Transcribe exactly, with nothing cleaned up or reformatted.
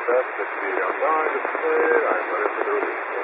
F sixty on nine is clear. I'm ready for the release.